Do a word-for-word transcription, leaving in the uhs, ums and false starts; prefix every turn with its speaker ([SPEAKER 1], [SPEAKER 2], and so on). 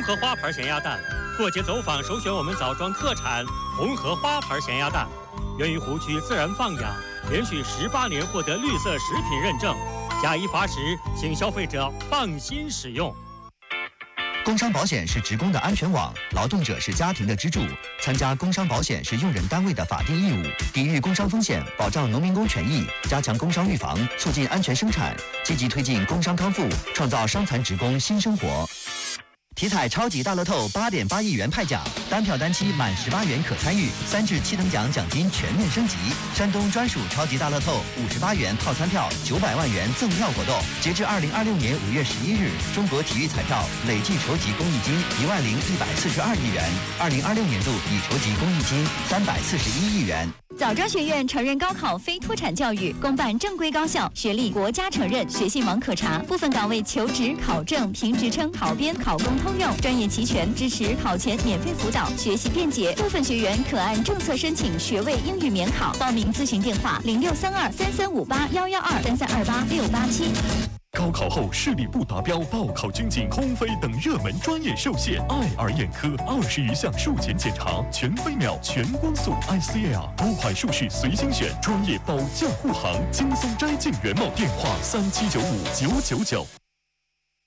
[SPEAKER 1] 河花牌咸鸭蛋，过节走访首选我们枣庄特产红河花牌咸鸭蛋，源于湖区自然放养，连续十八年获得绿色食品认证，假一罚十，请消费者放心使用。
[SPEAKER 2] 工伤保险是职工的安全网，劳动者是家庭的支柱。参加工伤保险是用人单位的法定义务，抵御工伤风险，保障农民工权益，加强工伤预防，促进安全生产，积极推进工伤康复，创造伤残职工新生活。体彩超级大乐透八点八亿元派奖，单票单期满十八元可参与，三至七等奖奖金全面升级。山东专属超级大乐透五十八元套餐票九百万元赠票活动，截至二零二六年五月十一日，中国体育彩票累计筹集公益金一万零一百四十二亿元，二零二六年度已筹集公益金三百四十一亿元。
[SPEAKER 3] 枣庄学院承认高考非脱产教育，公办正规高校，学历国家承认，学信网可查。部分岗位求职、考证、评职称、考编、考公通用，专业齐全，支持考前免费辅导，学习便捷。部分学员可按政策申请学位英语免考。报名咨询电话：零六三二三三五八幺幺二三三二八六八七。
[SPEAKER 4] 高考后视力不达标，报考军警、空飞等热门专业受限。爱尔眼科二十余项术前检查，全飞秒、全光速 I C L， 多款术式随心选，专业保驾护航，轻松摘进原貌。电话三七九五九九九。